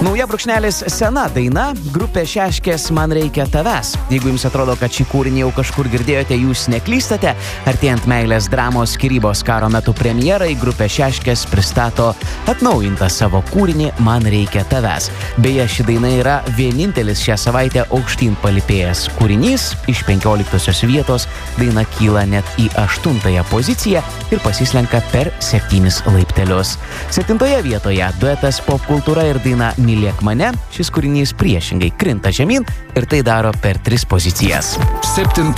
Nauja brūkšnelis sena daina, grupė Šeškės Man reikia tavęs. Jeigu jums atrodo, kad šį kūrinį jau kažkur girdėjote, jūs neklystate. Artėjant meilės dramos skyrybos karo metu premjerai, grupė Šeškės pristato atnaujintą savo kūrinį Man reikia tavęs. Beje, ši daina yra vienintelis šią savaitę aukštyn palipėjęs kūrinys. Iš 15 vietos daina kyla net į 8 poziciją ir pasislenka per 7 laiptelius. 7 vietoje duetas Popkultūra ir daina Mylėk mane. Šis kūrinys priešingai krinta žemyn ir tai daro per 3 pozicijas. 7